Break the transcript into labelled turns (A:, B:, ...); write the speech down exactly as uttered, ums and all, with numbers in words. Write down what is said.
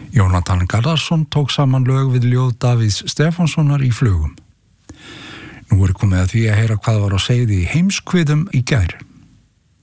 A: Jónatan Garðarsson tók saman lög við ljóð Davíðs Stefánssonar í Flugum. Nú er komið að því að heyra hvað var á seyði í Heimskviðum í gær.